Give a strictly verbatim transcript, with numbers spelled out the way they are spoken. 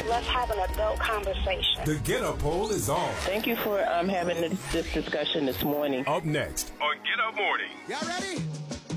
let's have an adult conversation. The Get Up Poll is on. Thank you for um, having this, this discussion this morning. Up next on Get Up Morning. Y'all ready?